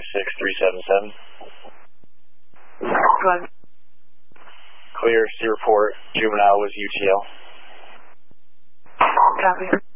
56377. Go ahead. Clear, C report, juvenile was UTL. Copy.